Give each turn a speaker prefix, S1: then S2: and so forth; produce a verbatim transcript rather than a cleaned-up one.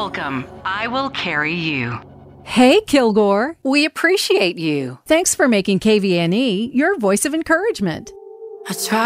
S1: Welcome. I will carry you.
S2: Hey, Kilgore.
S1: We appreciate you.
S2: Thanks for making K V N E your voice of encouragement.
S3: I try